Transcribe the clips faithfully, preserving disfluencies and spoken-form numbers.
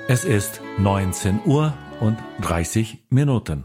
Es ist neunzehn Uhr und dreißig Minuten.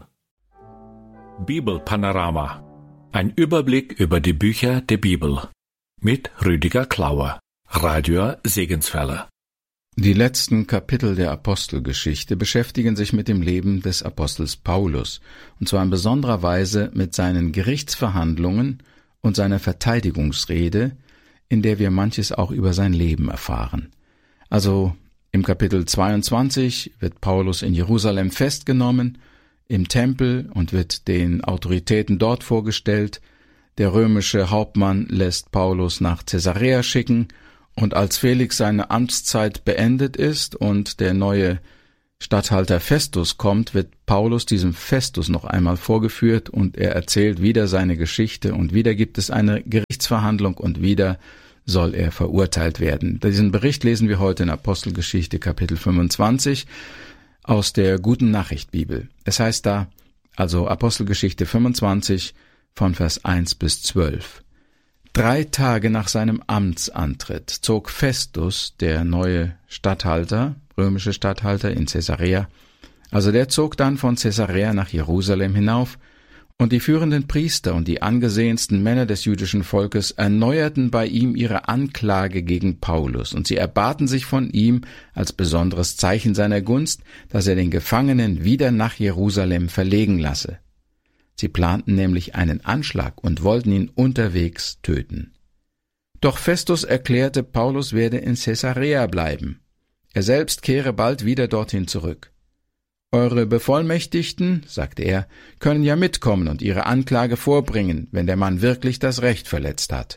Bibelpanorama. Ein Überblick über die Bücher der Bibel. Mit Rüdiger Klauer, Radio Segenswelle. Die letzten Kapitel der Apostelgeschichte beschäftigen sich mit dem Leben des Apostels Paulus, und zwar in besonderer Weise mit seinen Gerichtsverhandlungen und seiner Verteidigungsrede, in der wir manches auch über sein Leben erfahren. Also im Kapitel zweiundzwanzig wird Paulus in Jerusalem festgenommen, im Tempel, und wird den Autoritäten dort vorgestellt. Der römische Hauptmann lässt Paulus nach Caesarea schicken, und als Felix seine Amtszeit beendet ist und der neue Statthalter Festus kommt, wird Paulus diesem Festus noch einmal vorgeführt, und er erzählt wieder seine Geschichte, und wieder gibt es eine Gerichtsverhandlung, und wieder soll er verurteilt werden. Diesen Bericht lesen wir heute in Apostelgeschichte Kapitel fünfundzwanzig aus der Guten Nachricht Bibel. Es heißt da, also Apostelgeschichte fünfundzwanzig von Vers eins bis zwölf. Drei Tage nach seinem Amtsantritt zog Festus, der neue Statthalter, römische Statthalter in Caesarea, also der zog dann von Caesarea nach Jerusalem hinauf, und die führenden Priester und die angesehensten Männer des jüdischen Volkes erneuerten bei ihm ihre Anklage gegen Paulus, und sie erbaten sich von ihm als besonderes Zeichen seiner Gunst, dass er den Gefangenen wieder nach Jerusalem verlegen lasse. Sie planten nämlich einen Anschlag und wollten ihn unterwegs töten. Doch Festus erklärte, Paulus werde in Caesarea bleiben. Er selbst kehre bald wieder dorthin zurück. »Eure Bevollmächtigten«, sagte er, »können ja mitkommen und ihre Anklage vorbringen, wenn der Mann wirklich das Recht verletzt hat.«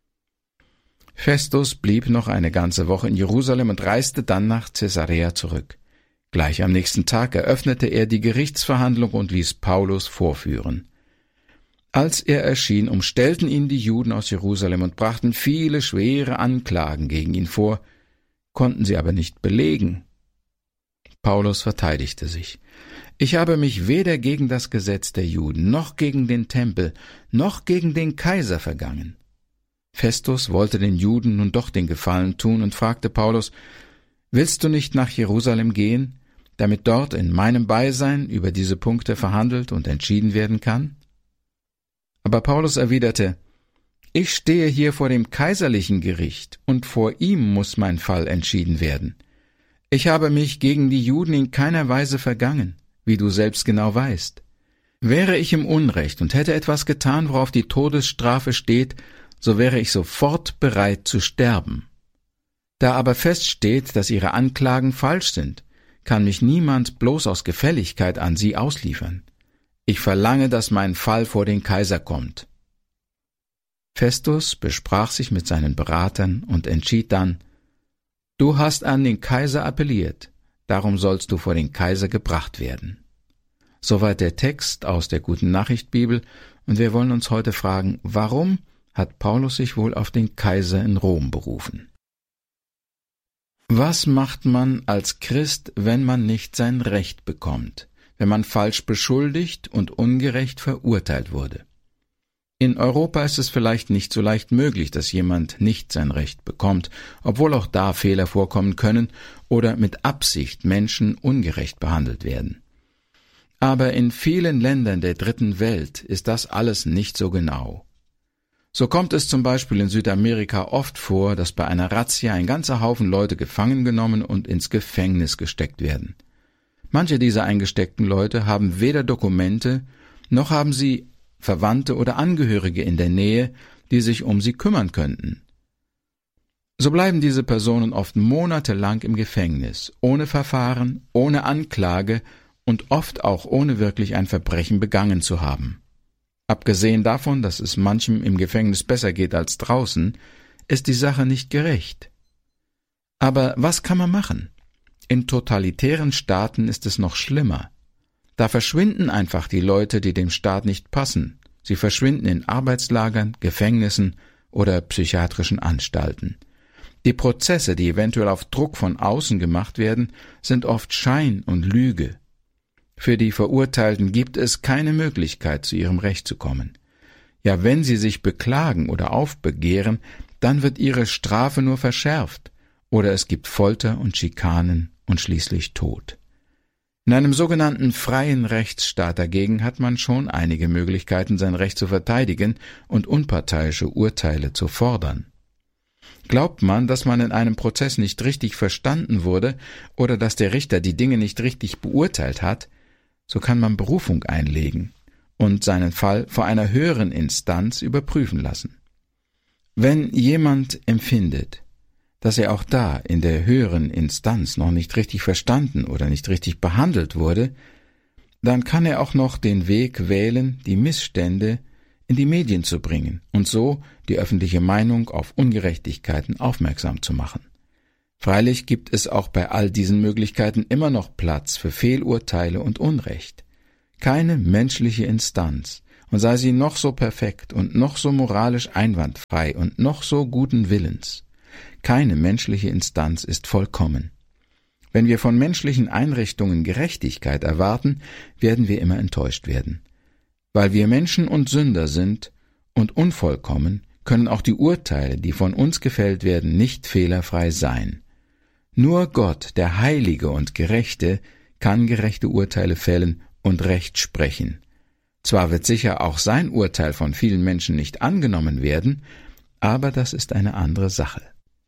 Festus blieb noch eine ganze Woche in Jerusalem und reiste dann nach Caesarea zurück. Gleich am nächsten Tag eröffnete er die Gerichtsverhandlung und ließ Paulus vorführen. Als er erschien, umstellten ihn die Juden aus Jerusalem und brachten viele schwere Anklagen gegen ihn vor, konnten sie aber nicht belegen. Paulus verteidigte sich. »Ich habe mich weder gegen das Gesetz der Juden, noch gegen den Tempel, noch gegen den Kaiser vergangen.« Festus wollte den Juden nun doch den Gefallen tun und fragte Paulus, »Willst du nicht nach Jerusalem gehen, damit dort in meinem Beisein über diese Punkte verhandelt und entschieden werden kann?« Aber Paulus erwiderte, »Ich stehe hier vor dem kaiserlichen Gericht, und vor ihm muss mein Fall entschieden werden. Ich habe mich gegen die Juden in keiner Weise vergangen, wie du selbst genau weißt. Wäre ich im Unrecht und hätte etwas getan, worauf die Todesstrafe steht, so wäre ich sofort bereit zu sterben. Da aber feststeht, dass ihre Anklagen falsch sind, kann mich niemand bloß aus Gefälligkeit an sie ausliefern. Ich verlange, dass mein Fall vor den Kaiser kommt.« Festus besprach sich mit seinen Beratern und entschied dann, »Du hast an den Kaiser appelliert, darum sollst du vor den Kaiser gebracht werden.« Soweit der Text aus der Guten Nachricht Bibel, und wir wollen uns heute fragen, warum hat Paulus sich wohl auf den Kaiser in Rom berufen? Was macht man als Christ, wenn man nicht sein Recht bekommt, wenn man falsch beschuldigt und ungerecht verurteilt wurde? In Europa ist es vielleicht nicht so leicht möglich, dass jemand nicht sein Recht bekommt, obwohl auch da Fehler vorkommen können oder mit Absicht Menschen ungerecht behandelt werden. Aber in vielen Ländern der dritten Welt ist das alles nicht so genau. So kommt es zum Beispiel in Südamerika oft vor, dass bei einer Razzia ein ganzer Haufen Leute gefangen genommen und ins Gefängnis gesteckt werden. Manche dieser eingesteckten Leute haben weder Dokumente, noch haben sie Verwandte oder Angehörige in der Nähe, die sich um sie kümmern könnten. So bleiben diese Personen oft monatelang im Gefängnis, ohne Verfahren, ohne Anklage und oft auch ohne wirklich ein Verbrechen begangen zu haben. Abgesehen davon, dass es manchem im Gefängnis besser geht als draußen, ist die Sache nicht gerecht. Aber was kann man machen? In totalitären Staaten ist es noch schlimmer. Da verschwinden einfach die Leute, die dem Staat nicht passen. Sie verschwinden in Arbeitslagern, Gefängnissen oder psychiatrischen Anstalten. Die Prozesse, die eventuell auf Druck von außen gemacht werden, sind oft Schein und Lüge. Für die Verurteilten gibt es keine Möglichkeit, zu ihrem Recht zu kommen. Ja, wenn sie sich beklagen oder aufbegehren, dann wird ihre Strafe nur verschärft oder es gibt Folter und Schikanen und schließlich Tod. In einem sogenannten freien Rechtsstaat dagegen hat man schon einige Möglichkeiten, sein Recht zu verteidigen und unparteiische Urteile zu fordern. Glaubt man, dass man in einem Prozess nicht richtig verstanden wurde oder dass der Richter die Dinge nicht richtig beurteilt hat, so kann man Berufung einlegen und seinen Fall vor einer höheren Instanz überprüfen lassen. Wenn jemand empfindet, dass er auch da in der höheren Instanz noch nicht richtig verstanden oder nicht richtig behandelt wurde, dann kann er auch noch den Weg wählen, die Missstände in die Medien zu bringen und so die öffentliche Meinung auf Ungerechtigkeiten aufmerksam zu machen. Freilich gibt es auch bei all diesen Möglichkeiten immer noch Platz für Fehlurteile und Unrecht. Keine menschliche Instanz, und sei sie noch so perfekt und noch so moralisch einwandfrei und noch so guten Willens, keine menschliche Instanz ist vollkommen. Wenn wir von menschlichen Einrichtungen Gerechtigkeit erwarten, werden wir immer enttäuscht werden. Weil wir Menschen und Sünder sind und unvollkommen, können auch die Urteile, die von uns gefällt werden, nicht fehlerfrei sein. Nur Gott, der Heilige und Gerechte, kann gerechte Urteile fällen und Recht sprechen. Zwar wird sicher auch sein Urteil von vielen Menschen nicht angenommen werden, aber das ist eine andere Sache.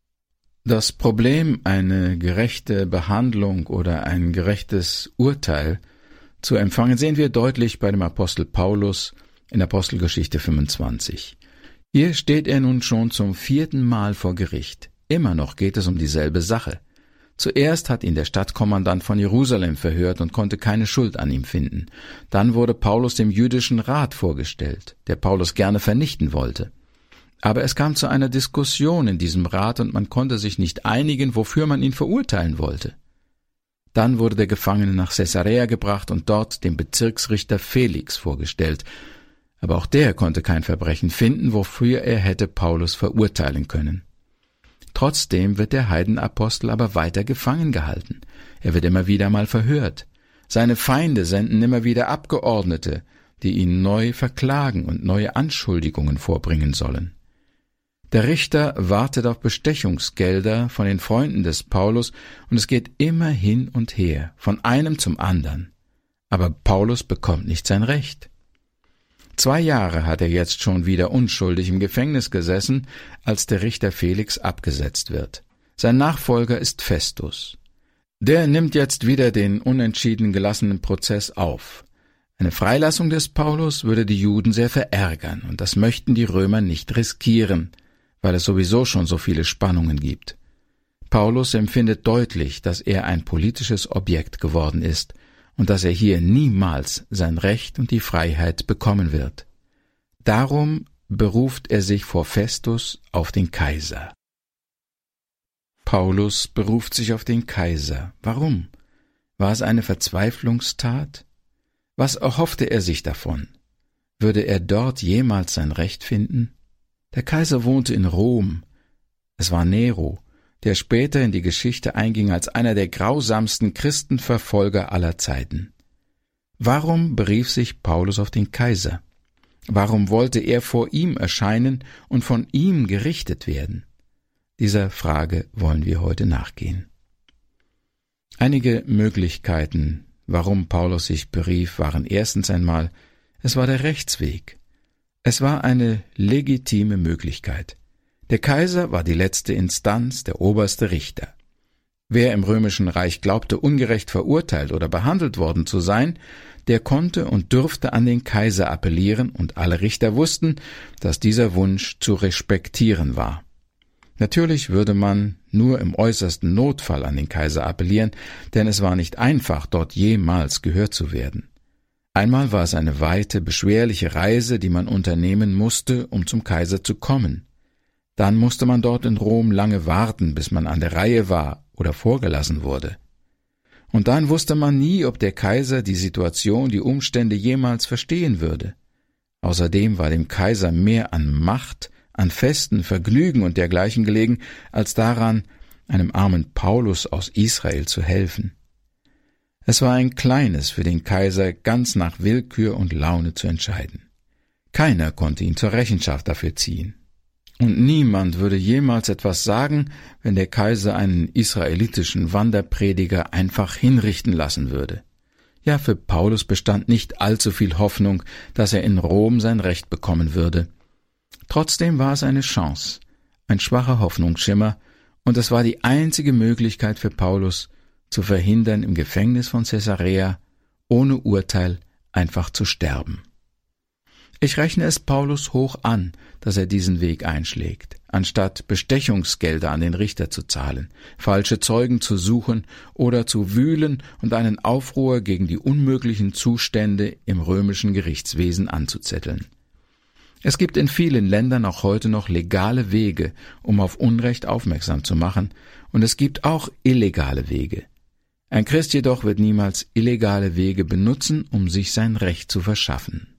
Das Problem, eine gerechte Behandlung oder ein gerechtes Urteil zu empfangen, sehen wir deutlich bei dem Apostel Paulus in Apostelgeschichte fünfundzwanzig. Hier steht er nun schon zum vierten Mal vor Gericht. Immer noch geht es um dieselbe Sache. Zuerst hat ihn der Stadtkommandant von Jerusalem verhört und konnte keine Schuld an ihm finden. Dann wurde Paulus dem jüdischen Rat vorgestellt, der Paulus gerne vernichten wollte. Aber es kam zu einer Diskussion in diesem Rat und man konnte sich nicht einigen, wofür man ihn verurteilen wollte. Dann wurde der Gefangene nach Caesarea gebracht und dort dem Bezirksrichter Felix vorgestellt. Aber auch der konnte kein Verbrechen finden, wofür er hätte Paulus verurteilen können. Trotzdem wird der Heidenapostel aber weiter gefangen gehalten. Er wird immer wieder mal verhört. Seine Feinde senden immer wieder Abgeordnete, die ihn neu verklagen und neue Anschuldigungen vorbringen sollen. Der Richter wartet auf Bestechungsgelder von den Freunden des Paulus und es geht immer hin und her, von einem zum anderen. Aber Paulus bekommt nicht sein Recht. Zwei Jahre hat er jetzt schon wieder unschuldig im Gefängnis gesessen, als der Richter Felix abgesetzt wird. Sein Nachfolger ist Festus. Der nimmt jetzt wieder den unentschieden gelassenen Prozess auf. Eine Freilassung des Paulus würde die Juden sehr verärgern, und das möchten die Römer nicht riskieren, weil es sowieso schon so viele Spannungen gibt. Paulus empfindet deutlich, dass er ein politisches Objekt geworden ist und dass er hier niemals sein Recht und die Freiheit bekommen wird. Darum beruft er sich vor Festus auf den Kaiser. Paulus beruft sich auf den Kaiser. Warum? War es eine Verzweiflungstat? Was erhoffte er sich davon? Würde er dort jemals sein Recht finden? Der Kaiser wohnte in Rom. Es war Nero, der später in die Geschichte einging als einer der grausamsten Christenverfolger aller Zeiten. Warum berief sich Paulus auf den Kaiser? Warum wollte er vor ihm erscheinen und von ihm gerichtet werden? Dieser Frage wollen wir heute nachgehen. Einige Möglichkeiten, warum Paulus sich berief, waren erstens einmal, es war der Rechtsweg. Es war eine legitime Möglichkeit. Der Kaiser war die letzte Instanz, der oberste Richter. Wer im römischen Reich glaubte, ungerecht verurteilt oder behandelt worden zu sein, der konnte und durfte an den Kaiser appellieren, und alle Richter wussten, dass dieser Wunsch zu respektieren war. Natürlich würde man nur im äußersten Notfall an den Kaiser appellieren, denn es war nicht einfach, dort jemals gehört zu werden. Einmal war es eine weite, beschwerliche Reise, die man unternehmen musste, um zum Kaiser zu kommen. Dann musste man dort in Rom lange warten, bis man an der Reihe war oder vorgelassen wurde. Und dann wusste man nie, ob der Kaiser die Situation, die Umstände jemals verstehen würde. Außerdem war dem Kaiser mehr an Macht, an Festen, Vergnügen und dergleichen gelegen, als daran, einem armen Paulus aus Israel zu helfen. Es war ein kleines für den Kaiser, ganz nach Willkür und Laune zu entscheiden. Keiner konnte ihn zur Rechenschaft dafür ziehen. Und niemand würde jemals etwas sagen, wenn der Kaiser einen israelitischen Wanderprediger einfach hinrichten lassen würde. Ja, für Paulus bestand nicht allzu viel Hoffnung, dass er in Rom sein Recht bekommen würde. Trotzdem war es eine Chance, ein schwacher Hoffnungsschimmer, und es war die einzige Möglichkeit für Paulus, zu verhindern, im Gefängnis von Caesarea ohne Urteil einfach zu sterben. Ich rechne es Paulus hoch an, dass er diesen Weg einschlägt, anstatt Bestechungsgelder an den Richter zu zahlen, falsche Zeugen zu suchen oder zu wühlen und einen Aufruhr gegen die unmöglichen Zustände im römischen Gerichtswesen anzuzetteln. Es gibt in vielen Ländern auch heute noch legale Wege, um auf Unrecht aufmerksam zu machen, und es gibt auch illegale Wege. Ein Christ jedoch wird niemals illegale Wege benutzen, um sich sein Recht zu verschaffen.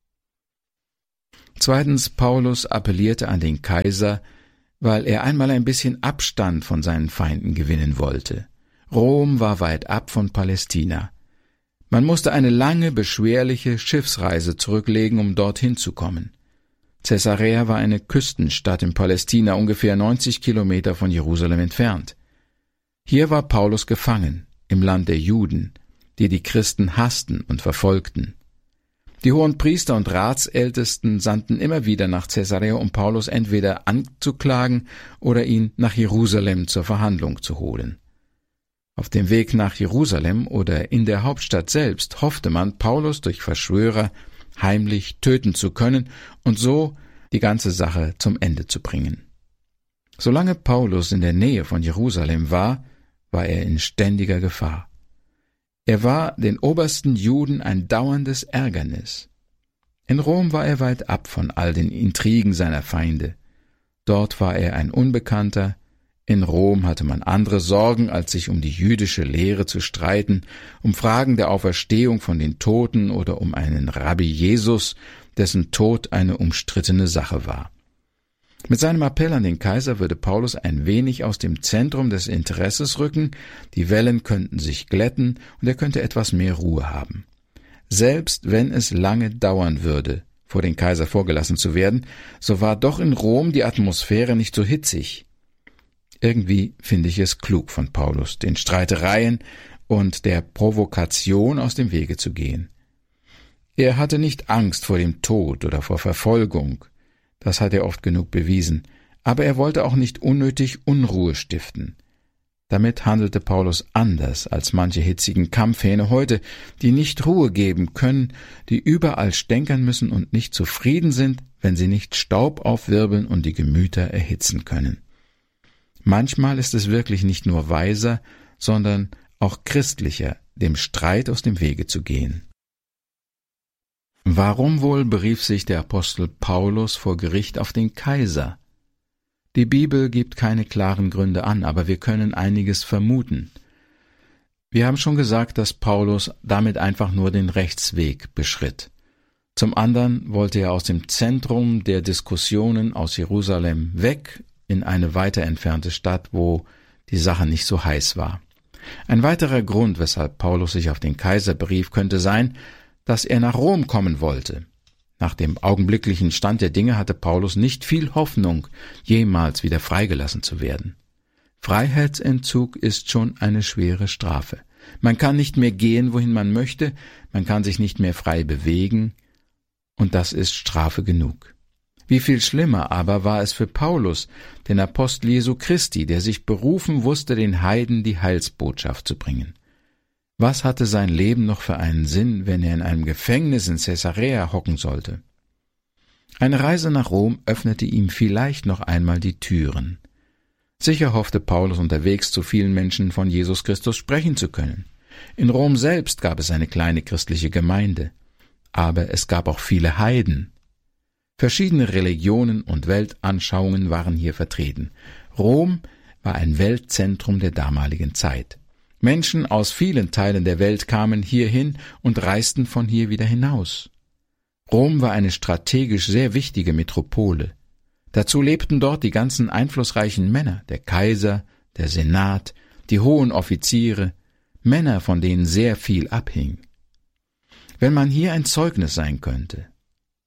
Zweitens, Paulus appellierte an den Kaiser, weil er einmal ein bisschen Abstand von seinen Feinden gewinnen wollte. Rom war weit ab von Palästina. Man musste eine lange, beschwerliche Schiffsreise zurücklegen, um dorthin zu kommen. Caesarea war eine Küstenstadt in Palästina, ungefähr neunzig Kilometer von Jerusalem entfernt. Hier war Paulus gefangen, im Land der Juden, die die Christen hassten und verfolgten. Die hohen Priester und Ratsältesten sandten immer wieder nach Caesarea, um Paulus entweder anzuklagen oder ihn nach Jerusalem zur Verhandlung zu holen. Auf dem Weg nach Jerusalem oder in der Hauptstadt selbst hoffte man, Paulus durch Verschwörer heimlich töten zu können und so die ganze Sache zum Ende zu bringen. Solange Paulus in der Nähe von Jerusalem war, war er in ständiger Gefahr. Er war den obersten Juden ein dauerndes Ärgernis. In Rom war er weit ab von all den Intrigen seiner Feinde. Dort war er ein Unbekannter. In Rom hatte man andere Sorgen, als sich um die jüdische Lehre zu streiten, um Fragen der Auferstehung von den Toten oder um einen Rabbi Jesus, dessen Tod eine umstrittene Sache war. Mit seinem Appell an den Kaiser würde Paulus ein wenig aus dem Zentrum des Interesses rücken, die Wellen könnten sich glätten und er könnte etwas mehr Ruhe haben. Selbst wenn es lange dauern würde, vor den Kaiser vorgelassen zu werden, so war doch in Rom die Atmosphäre nicht so hitzig. Irgendwie finde ich es klug von Paulus, den Streitereien und der Provokation aus dem Wege zu gehen. Er hatte nicht Angst vor dem Tod oder vor Verfolgung, das hat er oft genug bewiesen, aber er wollte auch nicht unnötig Unruhe stiften. Damit handelte Paulus anders als manche hitzigen Kampfhähne heute, die nicht Ruhe geben können, die überall stänkern müssen und nicht zufrieden sind, wenn sie nicht Staub aufwirbeln und die Gemüter erhitzen können. Manchmal ist es wirklich nicht nur weiser, sondern auch christlicher, dem Streit aus dem Wege zu gehen. Warum wohl berief sich der Apostel Paulus vor Gericht auf den Kaiser? Die Bibel gibt keine klaren Gründe an, aber wir können einiges vermuten. Wir haben schon gesagt, dass Paulus damit einfach nur den Rechtsweg beschritt. Zum anderen wollte er aus dem Zentrum der Diskussionen aus Jerusalem weg in eine weiter entfernte Stadt, wo die Sache nicht so heiß war. Ein weiterer Grund, weshalb Paulus sich auf den Kaiser berief, könnte sein, dass er nach Rom kommen wollte. Nach dem augenblicklichen Stand der Dinge hatte Paulus nicht viel Hoffnung, jemals wieder freigelassen zu werden. Freiheitsentzug ist schon eine schwere Strafe. Man kann nicht mehr gehen, wohin man möchte, man kann sich nicht mehr frei bewegen, und das ist Strafe genug. Wie viel schlimmer aber war es für Paulus, den Apostel Jesu Christi, der sich berufen wusste, den Heiden die Heilsbotschaft zu bringen. Was hatte sein Leben noch für einen Sinn, wenn er in einem Gefängnis in Caesarea hocken sollte? Eine Reise nach Rom öffnete ihm vielleicht noch einmal die Türen. Sicher hoffte Paulus unterwegs zu vielen Menschen von Jesus Christus sprechen zu können. In Rom selbst gab es eine kleine christliche Gemeinde, aber es gab auch viele Heiden. Verschiedene Religionen und Weltanschauungen waren hier vertreten. Rom war ein Weltzentrum der damaligen Zeit. Menschen aus vielen Teilen der Welt kamen hierhin und reisten von hier wieder hinaus. Rom war eine strategisch sehr wichtige Metropole. Dazu lebten dort die ganzen einflussreichen Männer, der Kaiser, der Senat, die hohen Offiziere, Männer, von denen sehr viel abhing. Wenn man hier ein Zeugnis sein könnte,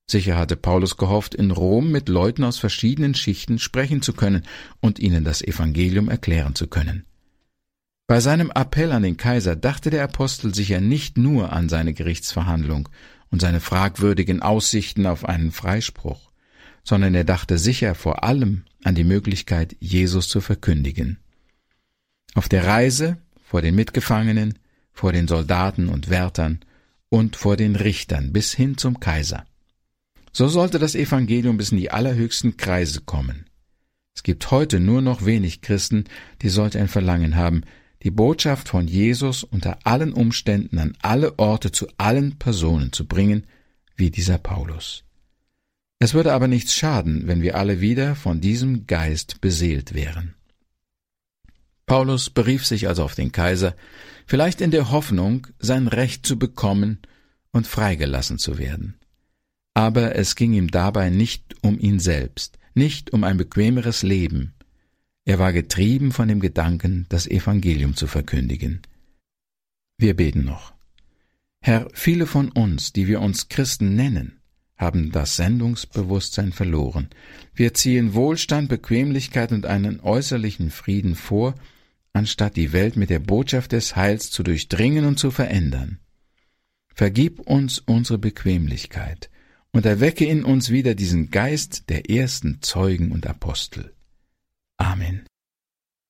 Sicher hatte Paulus gehofft, in Rom mit Leuten aus verschiedenen Schichten sprechen zu können und ihnen das Evangelium erklären zu können. Bei seinem Appell an den Kaiser dachte der Apostel sicher nicht nur an seine Gerichtsverhandlung und seine fragwürdigen Aussichten auf einen Freispruch, sondern er dachte sicher vor allem an die Möglichkeit, Jesus zu verkündigen. Auf der Reise, vor den Mitgefangenen, vor den Soldaten und Wärtern und vor den Richtern bis hin zum Kaiser. So sollte das Evangelium bis in die allerhöchsten Kreise kommen. Es gibt heute nur noch wenig Christen, die solch ein Verlangen haben, die Botschaft von Jesus unter allen Umständen an alle Orte zu allen Personen zu bringen, wie dieser Paulus. Es würde aber nichts schaden, wenn wir alle wieder von diesem Geist beseelt wären. Paulus berief sich also auf den Kaiser, vielleicht in der Hoffnung, sein Recht zu bekommen und freigelassen zu werden. Aber es ging ihm dabei nicht um ihn selbst, nicht um ein bequemeres Leben. Er war getrieben von dem Gedanken, das Evangelium zu verkündigen. Wir beten noch. Herr, viele von uns, die wir uns Christen nennen, haben das Sendungsbewusstsein verloren. Wir ziehen Wohlstand, Bequemlichkeit und einen äußerlichen Frieden vor, anstatt die Welt mit der Botschaft des Heils zu durchdringen und zu verändern. Vergib uns unsere Bequemlichkeit und erwecke in uns wieder diesen Geist der ersten Zeugen und Apostel. Amen.